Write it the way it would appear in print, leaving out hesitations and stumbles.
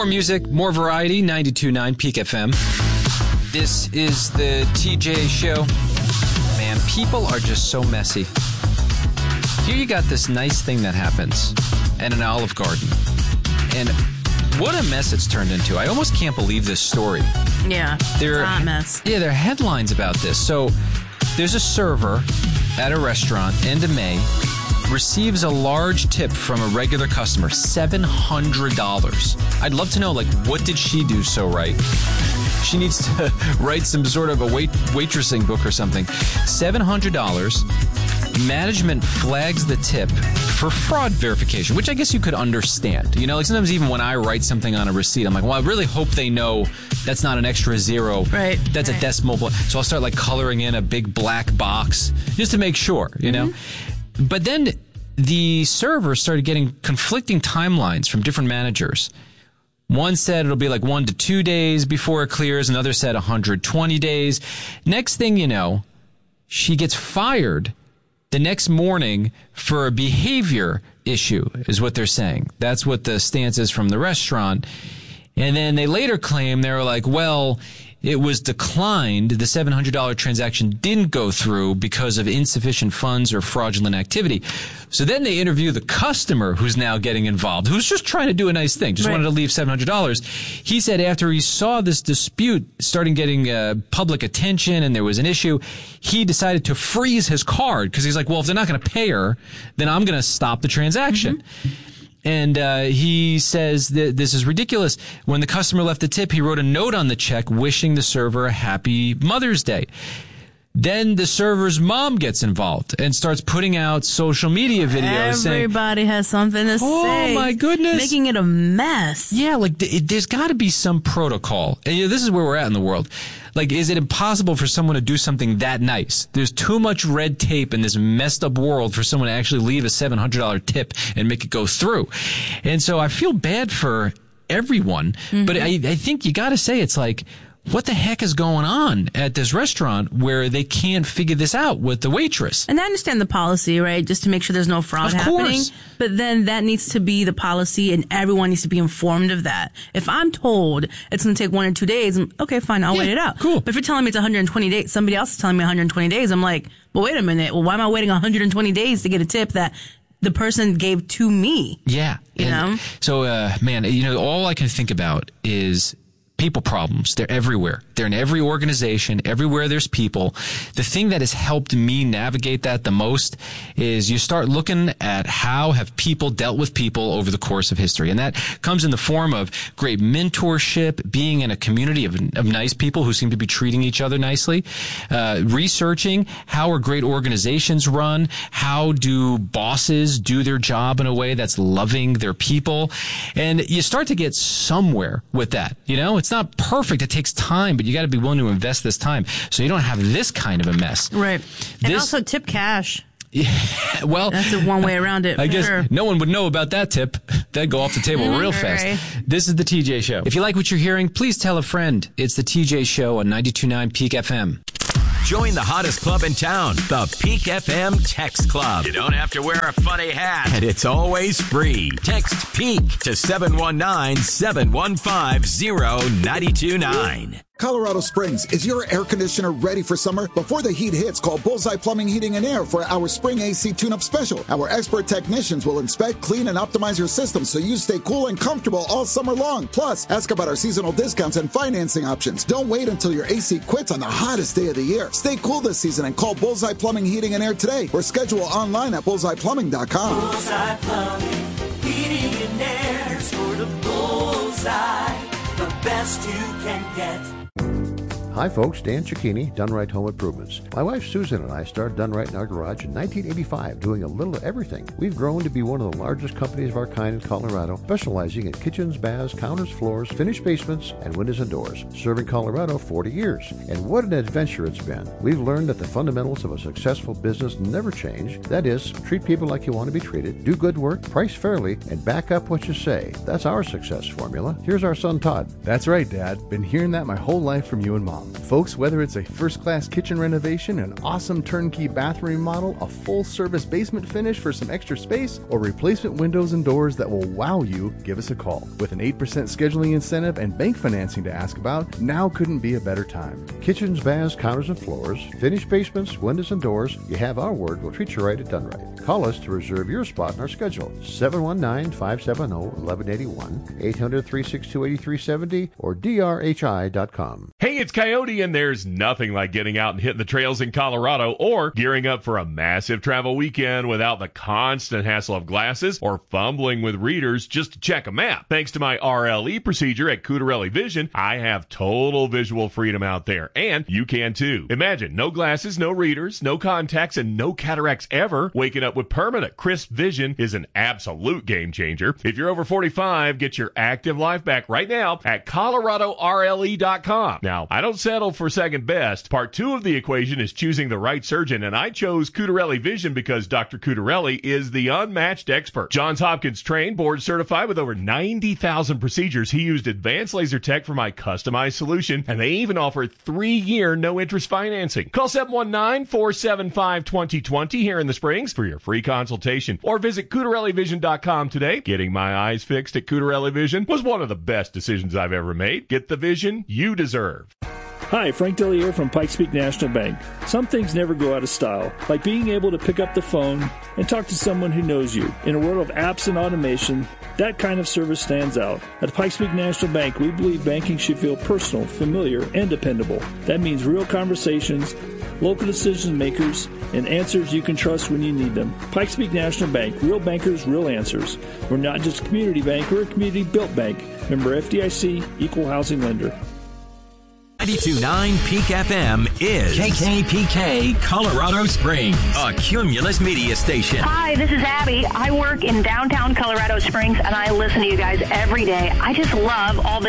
More music, more variety, 92.9 Peak FM. This is the TJ Show. Man, people are just so messy. Here you got this nice thing that happens at an Olive Garden. And what a mess it's turned into. I almost can't believe this story. Yeah, it's a hot mess. Yeah, there are headlines about this. So there's a server at a restaurant, end of May, receives a large tip from a regular customer, $700. I'd love to know, what did she do so right? She needs to write some sort of a waitressing book or something. $700. Management flags the tip for fraud verification, which I guess you could understand. Sometimes even when I write something on a receipt, I'm like, well, I really hope they know that's not an extra zero. Right. That's a decimal. So I'll start coloring in a big black box just to make sure, know. But then the server started getting conflicting timelines from different managers. One said it'll be 1 to 2 days before it clears. Another said 120 days. Next thing you know, she gets fired the next morning for a behavior issue, is what they're saying. That's what the stance is from the restaurant. And then they later claim they were well, it was declined. The $700 transaction didn't go through because of insufficient funds or fraudulent activity. So then they interview the customer who's now getting involved, who's just trying to do a nice thing, just wanted to leave $700. He said after he saw this dispute starting getting public attention and there was an issue, he decided to freeze his card because he's well, if they're not going to pay her, then I'm going to stop the transaction. Mm-hmm. And he says that this is ridiculous. When the customer left the tip, he wrote a note on the check wishing the server a happy Mother's Day. Then the server's mom gets involved and starts putting out social media videos saying, everybody has something to say. Oh, my goodness. Making it a mess. Yeah, there's got to be some protocol. And this is where we're at in the world. Is it impossible for someone to do something that nice? There's too much red tape in this messed up world for someone to actually leave a $700 tip and make it go through. And so I feel bad for everyone, but I think you got to say it's what the heck is going on at this restaurant where they can't figure this out with the waitress? And I understand the policy, right? Just to make sure there's no fraud happening. But then that needs to be the policy and everyone needs to be informed of that. If I'm told it's going to take 1 or 2 days, okay, fine, I'll wait it out. Cool. But if you're telling me it's 120 days, somebody else is telling me 120 days, I'm but wait a minute. Well, why am I waiting 120 days to get a tip that the person gave to me? Yeah. You know? So, man, all I can think about is people problems. They're everywhere. They're in every organization. Everywhere there's people. The thing that has helped me navigate that the most is you start looking at how have people dealt with people over the course of history. And that comes in the form of great mentorship, being in a community of nice people who seem to be treating each other nicely, researching how are great organizations run, how do bosses do their job in a way that's loving their people. And you start to get somewhere with that. It's not perfect. It takes time, but you got to be willing to invest this time so you don't have this kind of a mess. Right. And also tip cash. Yeah, well, that's one way around it. I guess no one would know about that tip. That'd go off the table real fast. Right. This is the TJ Show. If you like what you're hearing, please tell a friend. It's the TJ Show on 92.9 Peak FM. Join the hottest club in town, the Peak FM Text Club. You don't have to wear a funny hat, and it's always free. Text PEAK to 719-715-0929. Colorado Springs, is your air conditioner ready for summer? Before the heat hits, call Bullseye Plumbing, Heating, and Air for our Spring AC Tune-Up Special. Our expert technicians will inspect, clean, and optimize your system so you stay cool and comfortable all summer long. Plus, ask about our seasonal discounts and financing options. Don't wait until your AC quits on the hottest day of the year. Stay cool this season and call Bullseye Plumbing, Heating, and Air today or schedule online at bullseyeplumbing.com. Bullseye Plumbing, Heating, and Air. Score the bullseye, the best you can get. Hi folks, Dan Cicchini, Done Right Home Improvements. My wife Susan and I started Done Right in our garage in 1985, doing a little of everything. We've grown to be one of the largest companies of our kind in Colorado, specializing in kitchens, baths, counters, floors, finished basements, and windows and doors. Serving Colorado 40 years. And what an adventure it's been. We've learned that the fundamentals of a successful business never change. That is, treat people like you want to be treated, do good work, price fairly, and back up what you say. That's our success formula. Here's our son Todd. That's right, Dad. Been hearing that my whole life from you and Mom. KitchenAid.com. Folks, whether it's a first-class kitchen renovation, an awesome turnkey bathroom remodel, a full-service basement finish for some extra space, or replacement windows and doors that will wow you, give us a call. With an 8% scheduling incentive and bank financing to ask about, now couldn't be a better time. Kitchens, baths, counters, and floors, finished basements, windows, and doors. You have our word. We'll treat you right at Done Right. Call us to reserve your spot in our schedule. 719-570-1181, 800-362-8370, or drhi.com. Hey, it's Coyote, and there's nothing like getting out and hitting the trails in Colorado or gearing up for a massive travel weekend without the constant hassle of glasses or fumbling with readers just to check a map. Thanks to my RLE procedure at Cutarelli Vision, I have total visual freedom out there, and you can too. Imagine no glasses, no readers, no contacts, and no cataracts ever. Waking up with permanent crisp vision is an absolute game changer. If you're over 45, get your active life back right now at ColoradoRLE.com. Now, I don't settle for second best. Part 2 of the equation is choosing the right surgeon, and I chose Cutarelli Vision because Dr. Cutarelli is the unmatched expert. Johns Hopkins trained, board certified with over 90,000 procedures. He used advanced laser tech for my customized solution, and they even offer 3-year no-interest financing. Call 719-475-2020 here in the Springs for your free consultation, or visit CutarelliVision.com today. Getting my eyes fixed at Cutarelli Vision was one of the best decisions I've ever made. Get the vision you deserve. Hi, Frank Dellier from Pikes Peak National Bank. Some things never go out of style, like being able to pick up the phone and talk to someone who knows you. In a world of apps and automation, that kind of service stands out. At Pikes Peak National Bank, we believe banking should feel personal, familiar, and dependable. That means real conversations, local decision makers, and answers you can trust when you need them. Pikes Peak National Bank, real bankers, real answers. We're not just a community bank, we're a community-built bank. Member FDIC, equal housing lender. 92.9 Peak FM is KKPK Colorado Springs, a Cumulus media station. Hi, this is Abby. I work in downtown Colorado Springs, and I listen to you guys every day. I just love all the